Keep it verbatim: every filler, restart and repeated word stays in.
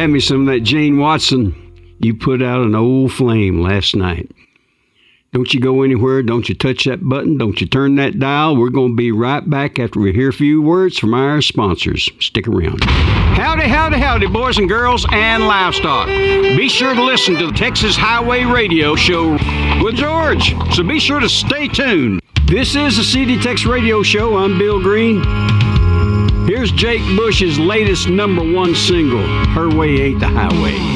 have me some of that Jane Watson. You put out an old flame last night. Don't you go anywhere. Don't you touch that button. Don't you turn that dial. We're going to be right back after we hear a few words from our sponsors. Stick around. Howdy, howdy, howdy, boys and girls and livestock. Be sure to listen to the Texas Highway Radio Show with George. So be sure to stay tuned. This is the C D Tex Radio Show. I'm Bill Green. Here's Jake Bush's latest number one single, Her Way Ain't the Highway.